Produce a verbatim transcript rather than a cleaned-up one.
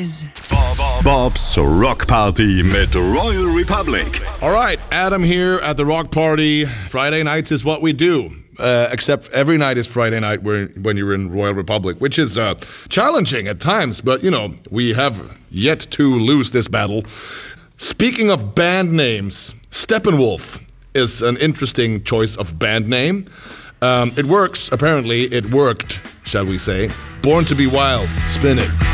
is Bob, Bob's Rock Party mit Royal Republic. All right, Adam here at the Rock Party. Friday nights is what we do. Uh, except every night is Friday night when, when you're in Royal Republic, which is uh, challenging at times. But, you know, we have yet to lose this battle. Speaking of band names, Steppenwolf is an interesting choice of band name. Um, it works, apparently. It worked, shall we say. Born to be Wild. Spin it.